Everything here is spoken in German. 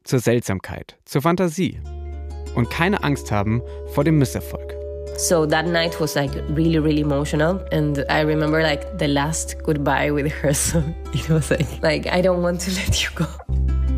zur Seltsamkeit, zur Fantasie. Und keine Angst haben vor dem Misserfolg. So that night was like really, really emotional. And I remember like the last goodbye with her. So it was like I don't want to let you go.